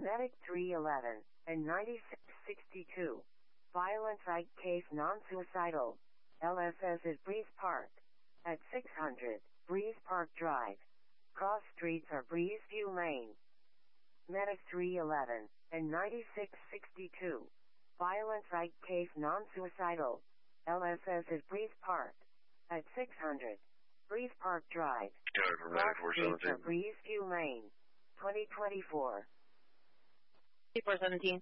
Medic 311 and 9662. Violent Ike case non-suicidal. LSS at Breeze Park. At 600 Breeze Park Drive. Cross streets are Breeze View Lane. Medic 311 and 9662. Violent Ike case non-suicidal. LSS at Breeze Park. At 600 Breeze Park Drive. Cross streets are Breeze View Lane. 2024. 417.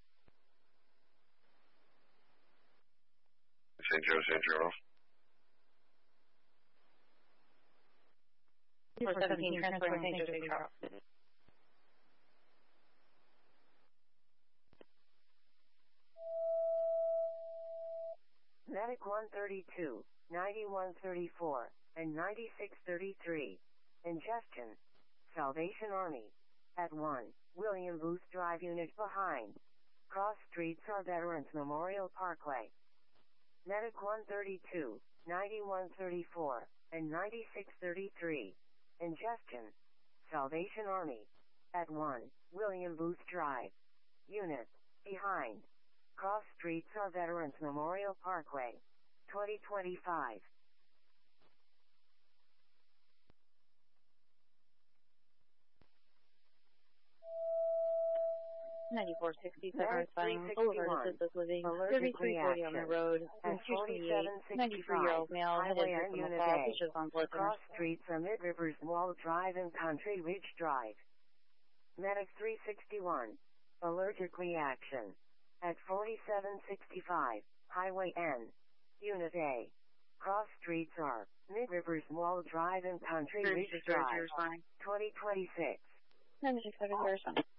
St. Charles. 417, transferring St. Joe, St. Charles. Medic 132, 9134, and 9633. Ingestion. Salvation Army. At 1, William Booth Drive unit behind. Cross streets are Veterans Memorial Parkway. Medic 132, 9134, and 9633. Ingestion. Salvation Army. At 1, William Booth Drive. Unit. Behind. Cross streets are Veterans Memorial Parkway. 2025. 9467, responding Boulevard Assisted Living, 3340 on the road, at 4765, 93-year-old male, Highway headed and from Unit the A. Fishes on Blizzard. Cross streets are Mid Rivers Wall Drive and Country Ridge Drive. Medic 361, allergic reaction. At 4765, Highway N. Unit A. Cross streets are Mid Rivers Wall Drive and Country Ridge Drive. 2026. 9670, responding.